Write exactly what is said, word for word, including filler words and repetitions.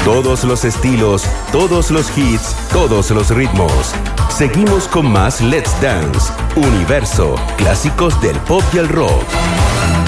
Todos los estilos, todos los hits, todos los ritmos. Seguimos con más Let's Dance, Universo, clásicos del pop y el rock.